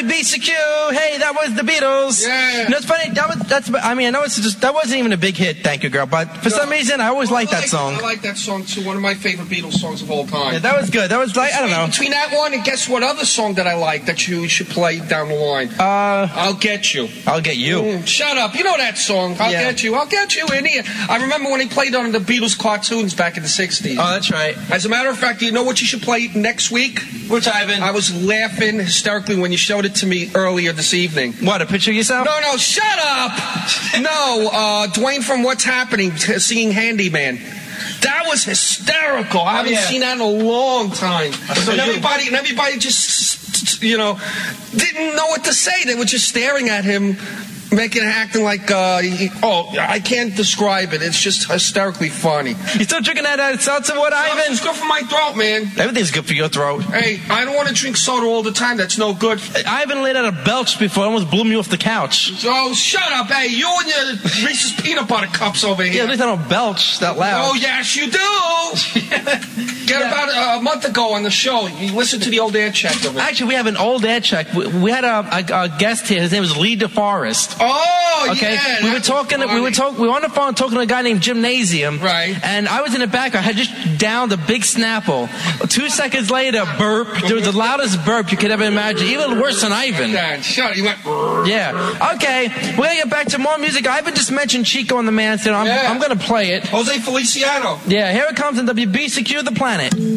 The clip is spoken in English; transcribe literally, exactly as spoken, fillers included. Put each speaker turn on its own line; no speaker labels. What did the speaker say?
W B C Q. Hey, that was the Beatles.
Yeah.
You know, it's funny. That was, that's, I mean, I know it's just, that wasn't even a big hit, Thank You Girl, but for
No.
some reason, I always
Well,
liked
I
that
like
song.
it. I like that song, too. One of my favorite Beatles songs of all time.
Yeah, that was good. That was like, I don't know.
Between that one and guess what other song that I like that you should play down the line?
Uh,
I'll Get You.
I'll Get You.
Mm, shut up. You know that song. I'll
Yeah.
Get You. I'll Get You in here. I remember when he played on the Beatles cartoons back in the sixties.
Oh, that's right.
As a matter of fact, you know what you should play next week?
Which, Ivan?
I was laughing hysterically when you showed it to me earlier this evening.
What, a picture of yourself?
No, no, shut up! No, uh, Dwayne from What's Happening t- singing Handyman. That was hysterical. I haven't
yeah.
seen that in a long time.
So
and
you-
everybody, and everybody just, you know, didn't know what to say. They were just staring at him, making acting like, uh, he- oh, I can't describe it. It's just hysterically funny.
You still drinking that uh, seltzer water, Ivan?
It's good for my throat, man.
Everything's good for your throat.
Hey, I don't want to drink soda all the time. That's no good.
Ivan laid out a belch before. It almost blew me off the couch.
Oh, shut up. Hey, you and your Reese's peanut butter cups over
Yeah,
here.
at least I don't belch that loud.
Oh, yes, you do. Get about a, a month ago on the show, you listened to the old air check of it.
Actually, we have an old ad check. We, we had a, a, a guest here. His name was Lee DeForest.
Oh,
Okay,
yeah.
we were
that's
talking. We
funny.
were talking. We were on the phone talking to a guy named Gymnasium.
Right.
And I was in the back. I had just downed a big Snapple. Two seconds later, burp. There was the loudest burp you could ever imagine. Even worse than Ivan.
Yeah, shut up. You went.
Yeah. Okay. We're gonna get back to more music. Ivan just mentioned Chico and the Man. So I'm,
Yeah.
I'm gonna play it.
Jose Feliciano.
Yeah. Here it comes in W B C Q, The Planet.